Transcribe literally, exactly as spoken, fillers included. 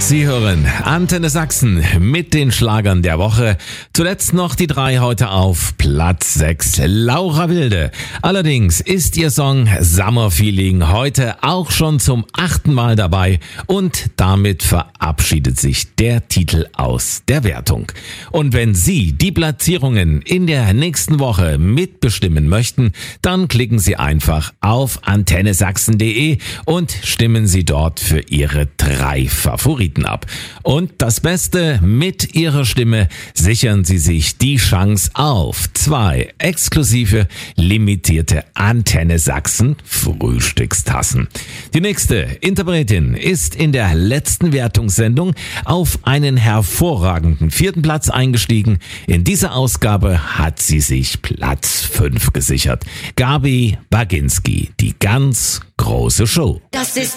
Sie hören Antenne Sachsen mit den Schlagern der Woche. Zuletzt noch die drei heute auf Platz sechs. Laura Wilde. Allerdings ist ihr Song Summer Feeling heute auch schon zum achten Mal dabei und damit verabschiedet sich der Titel aus der Wertung. Und wenn Sie die Platzierungen in der nächsten Woche mitbestimmen möchten, dann klicken Sie einfach auf antenne sachsen punkt de und stimmen Sie dort für Ihre drei Favoriten ab. Und das Beste, mit Ihrer Stimme sichern Sie sich die Chance auf zwei exklusive, limitierte Antenne Sachsen Frühstückstassen. Die nächste Interpretin ist in der letzten Wertungssendung auf einen hervorragenden vierten Platz eingestiegen. In dieser Ausgabe hat sie sich Platz fünf gesichert. Gabi Baginski, die ganz große Show. Das ist